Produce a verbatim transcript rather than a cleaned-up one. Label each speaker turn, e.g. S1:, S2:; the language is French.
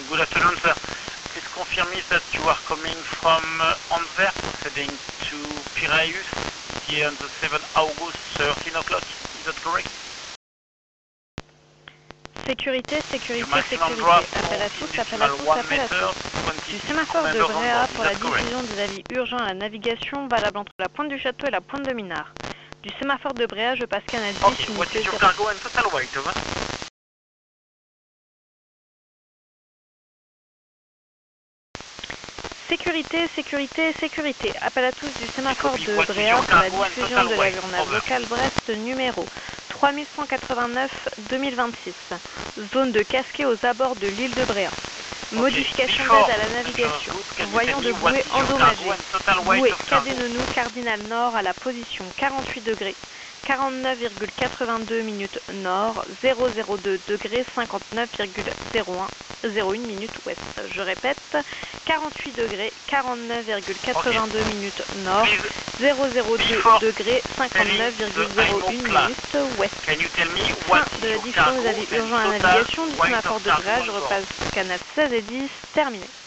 S1: Good afternoon, sir. Please confirm me that you are coming from uh, Antwerp, heading to Piraeus, here on the seventh of August, thirteen o'clock. Is that correct?
S2: Sécurité, sécurité,
S1: Maximum
S2: sécurité.
S1: draft
S2: Appel à
S1: for
S2: tous, appel à
S1: decimal
S2: tous,
S1: one
S2: appel à
S1: meter,
S2: tous. Du
S1: twenty-six
S2: sémaphore de
S1: commanders on
S2: Bréa
S1: board.
S2: pour
S1: Is
S2: la
S1: that correct?
S2: diffusion des avis urgents à la navigation valable entre la pointe du château et la pointe de Minard. Du sémaphore de Bréa, je passe canal dix,
S1: Okay, what
S2: unité
S1: is your
S2: zéro.
S1: cargo and total weight, over?
S2: Sécurité, sécurité, sécurité. Appel à tous du sémaphore
S1: Copy.
S2: de
S1: What is
S2: Bréa
S1: your
S2: pour la
S1: cargo and
S2: diffusion
S1: total
S2: de
S1: weight?
S2: l'avionnage
S1: Over.
S2: local Brest numéro trois mille cent quatre-vingt-neuf deux mille vingt-six. Zone de casquet aux abords de l'île de Bréa. Modification
S1: Before
S2: d'aide à la navigation.
S1: Good, can you
S2: Voyant
S1: tell
S2: de
S1: me what
S2: bouée
S1: is your cargo
S2: endommagée.
S1: and total weight
S2: Bouée
S1: of cargo?
S2: Cadenenou cardinal nord à la position quarante-huit degrés, quarante-neuf virgule quatre-vingt-deux minutes nord, zéro zéro deux degrés, cinquante-neuf virgule zéro un, zéro une minutes ouest. Je répète, quarante-huit degrés, quarante-neuf virgule quatre-vingt-deux minutes nord,
S1: Please,
S2: zéro zéro deux
S1: before
S2: degrés, cinquante-neuf virgule zéro une minutes ouest.
S1: can you tell me
S2: Fin
S1: what
S2: de
S1: is
S2: la
S1: your
S2: diffusion
S1: cargo
S2: des avis
S1: and
S2: urgents à la
S1: total
S2: navigation du
S1: weight
S2: sémaphore
S1: of
S2: de
S1: cargo
S2: Bréa.
S1: on
S2: Je
S1: board?
S2: repasse canal seize et dix, terminé.